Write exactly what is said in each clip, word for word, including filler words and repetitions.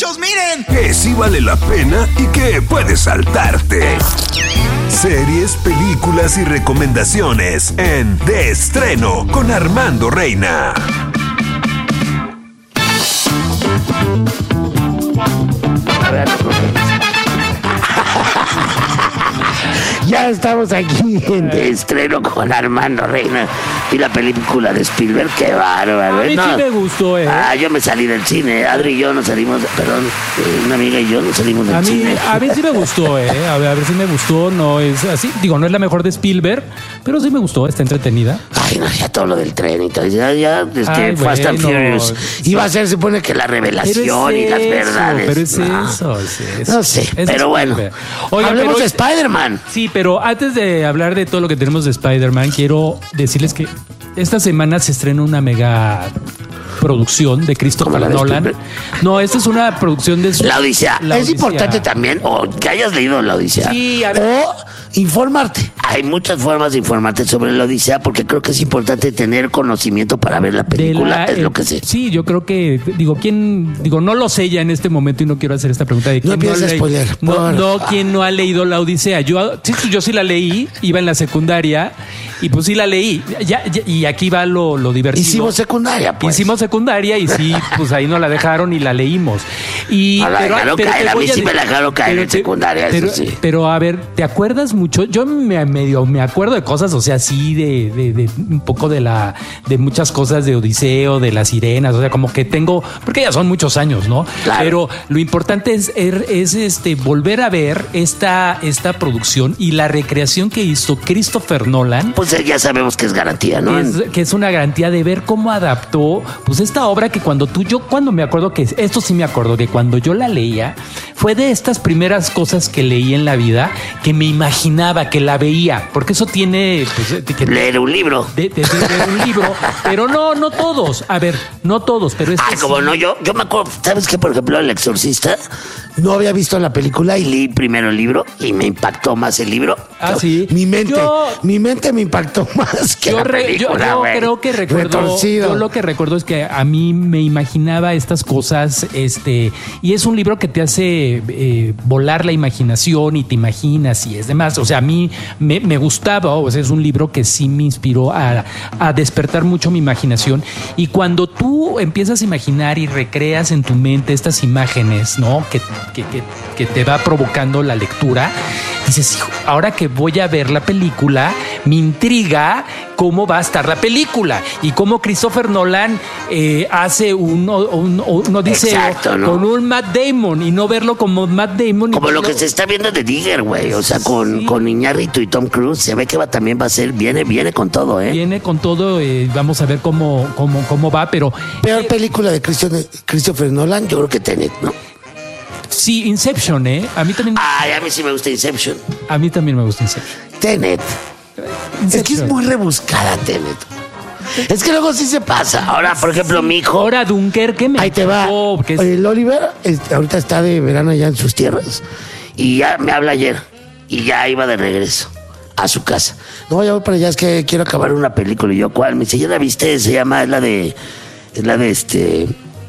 muchachos, miren. Que sí vale la pena y que puedes saltarte. Series, películas y recomendaciones en De Estreno con Armando Reina. Ya estamos aquí en De Estreno con Armando Reina y la película de Spielberg. Qué bárbaro. A mí no. sí me gustó, eh. Ah, yo me salí del cine. Adri y yo nos salimos, perdón, eh, una amiga y yo nos salimos del A mí, cine. a mí sí me gustó, eh. A ver, a ver si me gustó. No es así. Digo, no es la mejor de Spielberg, pero sí me gustó. Está entretenida. Ay, no, ya todo lo del tren y todo. Ya, ya, es que Ay, Fast and bueno. Furious. Iba a ser, se supone que la revelación y las eso, verdades. Pero es no. eso, es eso. No sé, Es pero bueno. Spielberg. Oiga, Hablemos pero- de Spider-Man. Sí, pero antes de hablar de todo lo que tenemos de Spider-Man, quiero decirles que esta semana se estrena una mega producción de ¿Cómo Christopher la ves, Nolan. Pepe? No, esta es una producción de su- La Odisea. La es Odisea. importante también, o que hayas leído La Odisea. Sí, a ver. O informarte. Hay muchas formas de informarte sobre La Odisea porque creo que es importante tener conocimiento para ver la de película. la- es eh, lo que sé. Sí, yo creo que, digo, ¿quién? Digo, no lo sé ya en este momento y no quiero hacer esta pregunta de No quién empieces a le- spoiler, No, por no, favor. quién no ha leído La Odisea. Yo, sí, yo sí la leí, iba en la secundaria y pues sí la leí. Ya, ya- y aquí va lo, lo divertido. Hicimos secundaria, pues. Hicimos secundaria y sí, pues ahí nos la dejaron y la leímos. Y, No la dejaron pero caer, te a mí voy sí me de- la dejaron caer pero en te- secundaria, eso pero, sí. Pero a ver, ¿te acuerdas mucho? Yo me medio me acuerdo de cosas, o sea, sí, de, de, de un poco de la de muchas cosas de Odiseo, de las sirenas, o sea, como que tengo, porque ya son muchos años, ¿no? Claro. Pero lo importante es, er- es este volver a ver esta, esta producción y la recreación que hizo Christopher Nolan. Pues eh, ya sabemos que es garantía, ¿no? Que es, que es una garantía de ver cómo adaptó pues esta obra que cuando tú, yo cuando me acuerdo que, esto sí me acuerdo, que cuando yo la leía, fue de estas primeras cosas que leí en la vida, que me imaginaba, que la veía, porque eso tiene, pues, de- que, Leer un libro. de, de- de leer un libro, pero no, no todos, a ver, no todos, pero este Ah, como sí. no, yo, yo me acuerdo, ¿sabes qué? Por ejemplo, El Exorcista, no había visto la película y leí primero el libro y me impactó más el libro. Ah, Yo- sí. Mi mente, Yo- mi mente me impactó más que Yo, la re- yo- película, yo güey. creo que recuerdo, Retorcido. yo lo que recuerdo es que a mí me imaginaba estas cosas, este, y es un libro que te hace eh, volar la imaginación y te imaginas y es demás. O sea, a mí me, me gustaba, o sea, es un libro que sí me inspiró a, a despertar mucho mi imaginación. Y cuando tú empiezas a imaginar y recreas en tu mente estas imágenes, ¿no? Que, que, que, que te va provocando la lectura, dices, hijo, ahora que voy a ver la película, me intriga cómo va a estar la película y cómo Christopher Nolan eh, hace un, un, un Odiseo Exacto, ¿no? con un Matt Damon y no verlo como Matt Damon. y Como lo verlo- que se está viendo de Digger, güey. O sea, con, Sí. con Iñárritu y Tom Cruise. Se ve que va, también va a ser, viene, viene con todo, ¿eh? Viene con todo, eh, vamos a ver cómo, cómo, cómo va, pero Peor película de Christian- Christopher Nolan, yo creo que Tenet, ¿no? sí, Inception, ¿eh? A mí también, Ay, a mí sí me gusta Inception. a mí también me gusta Inception. Tenet. Es que es Inception. muy rebuscada, Tenet. Es que luego sí se pasa. Ahora, por ejemplo, mi hijo. Ahora Dunkerque me Ahí te va. encantó, que es- El Oliver este, ahorita está de verano allá en sus tierras. Y ya me habla ayer. Y ya iba de regreso a su casa. No, ya voy para allá, es que quiero acabar una película. Y yo, ¿cuál? Me dice, ¿ya la viste? Se llama, es la de. Es la de este.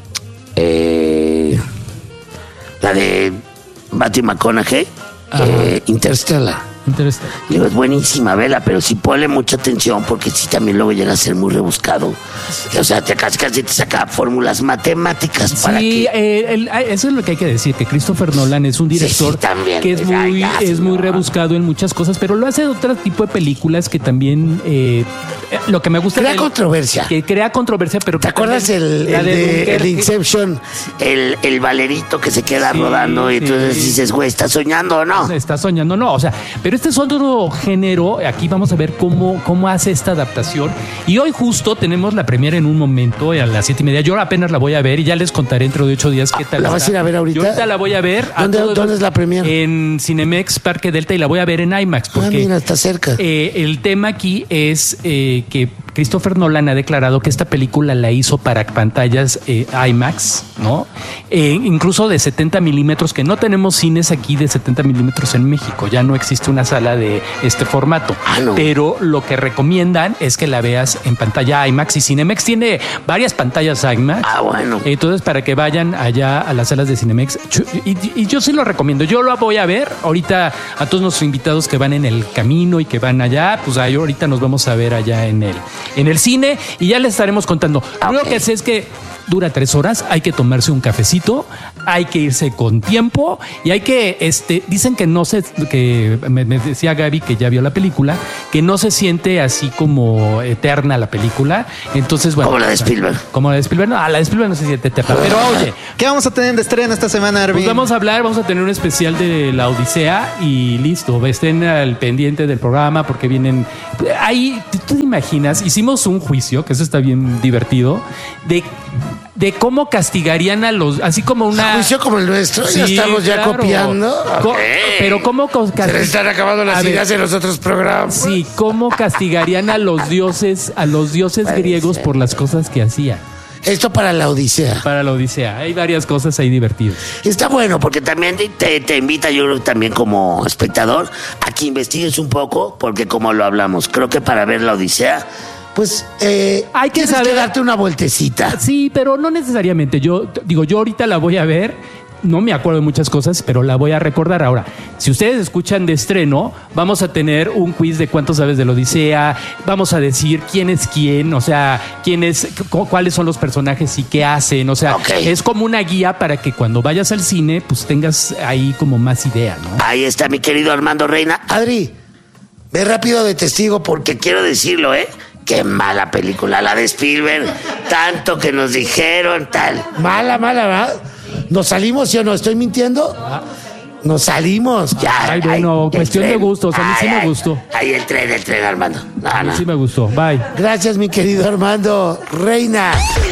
Eh, la de Matthew McConaughey. Eh, Interstellar. Interesante. Digo, es buenísima, vela, pero sí ponle mucha atención porque sí también luego llega a ser muy rebuscado. O sea, te casi casi te saca fórmulas matemáticas para Sí, que... eh, el- eso es lo que hay que decir, que Christopher Nolan es un director Sí, sí, también. que es Ya, muy, ya, es muy señor. rebuscado en muchas cosas, pero lo hace de otro tipo de películas que también eh, eh, lo que me gusta Crea de él- controversia. que crea controversia, pero ¿Te que acuerdas también- el, la el de de, el Dunkerque? de Inception? El, el valerito que se queda Sí, rodando y entonces sí. dices, güey, ¿estás soñando o no? Está soñando, no, o sea, pero este es otro género. Aquí vamos a ver cómo, cómo hace esta adaptación. Y hoy justo tenemos la premiere en un momento, a las siete y media. Yo apenas la voy a ver y ya les contaré dentro de ocho días qué tal. ¿La vas está. a ir a ver ahorita? Yo ahorita la voy a ver. a ¿Dónde- todos dónde los- es la premiere? En Cinemex Parque Delta y la voy a ver en IMAX. Ah, Porque mira, está cerca. eh, el tema aquí es eh, que Christopher Nolan ha declarado que esta película la hizo para pantallas eh, IMAX, ¿no? Eh, incluso de setenta milímetros, que no tenemos cines aquí de setenta milímetros en México. Ya no existe una sala de este formato. Ah, no. Pero lo que recomiendan es que la veas en pantalla IMAX, y Cinemex tiene varias pantallas IMAX. Ah, bueno. Entonces, para que vayan allá a las salas de Cinemex. Y, y yo sí lo recomiendo. Yo lo voy a ver ahorita a todos nuestros invitados que van en el camino y que van allá. Pues ahí ahorita nos vamos a ver allá en el, en el cine y ya les estaremos contando. Okay. Lo que sé es que dura tres horas, hay que tomarse un cafecito, hay que irse con tiempo y hay que, este, dicen que no se, que me, me decía Gaby que ya vio la película, que no se siente así como eterna la película. Entonces, bueno. Como la de Spielberg. Como la de Spielberg, no, la de Spielberg no se siente eterna. Pero oye, ¿qué vamos a tener de estreno esta semana, Arvin? pues vamos a hablar, vamos a tener un especial de la Odisea y listo, estén al pendiente del programa porque vienen. Ahí, tú te imaginas, hicimos un juicio, que eso está bien divertido, de de cómo castigarían a los, así como una... Juicio como el nuestro, Sí, ya estamos ya claro. copiando. Co- Ok. Pero cómo co- Se les están acabando las A ver, ideas en los otros programas. Sí, cómo castigarían a los dioses, a los dioses Puede griegos ser. por las cosas que hacían Esto para la Odisea. para la Odisea. Hay varias cosas ahí divertidas. Está bueno porque también te, te invita, yo creo que también como espectador, a que investigues un poco, porque como lo hablamos, creo que para ver la Odisea, pues eh, Hay que tienes saber- que darte una vueltecita. Sí, pero no necesariamente. Yo digo, yo ahorita la voy a ver. No me acuerdo de muchas cosas, pero la voy a recordar ahora. Si ustedes escuchan de estreno, vamos a tener un quiz de cuánto sabes de la Odisea. Vamos a decir quién es quién, o sea, quién es, cu- cuáles son los personajes y qué hacen. O sea, Ok. es como una guía para que cuando vayas al cine, pues tengas ahí como más idea, ¿no? Ahí está mi querido Armando Reina. Adri, ve rápido de testigo porque quiero decirlo, ¿eh? Qué mala película la de Spielberg. Tanto que nos dijeron, tal. Mala, mala, ¿verdad? ¿Nos salimos, sí o no? ¿Estoy mintiendo? Nos salimos. Ya. Ay, bueno, el cuestión de tren. gustos. A mí sí Ay, me ay. gustó. Ahí el tren, el tren, Armando. No, A mí no. sí me gustó. Bye. Gracias, mi querido Armando Reina.